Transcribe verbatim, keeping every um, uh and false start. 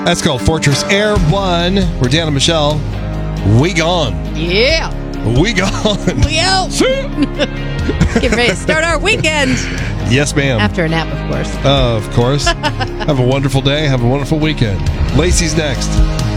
That's called Fortress Air One. We're Dan and Michelle. We gone. Yeah. We gone. We out. Get ready to start our weekend. Yes, ma'am. After a nap, of course. Uh, of course. Have a wonderful day. Have a wonderful weekend. Lacey's next.